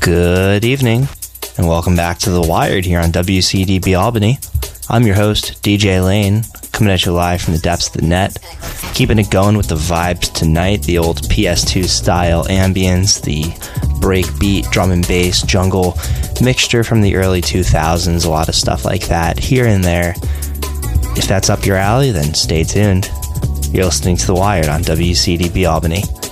Good evening, and welcome back to The Wired here on WCDB Albany. I'm your host, DJ Lane, coming at you live from the depths of the net, keeping it going with the vibes tonight, the old PS2 style ambience, the breakbeat, drum and bass, jungle mixture from the early 2000s, a lot of stuff like that, here and there. If that's up your alley, then stay tuned. You're listening to The Wired on WCDB Albany.